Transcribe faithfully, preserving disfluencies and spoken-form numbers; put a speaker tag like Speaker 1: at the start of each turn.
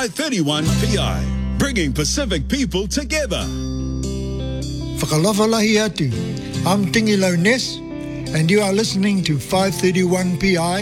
Speaker 1: five thirty-one P I, bringing Pacific people together.
Speaker 2: Whakalawalahi atu. I'm Tingi Lowness, and you are listening to five thirty-one P I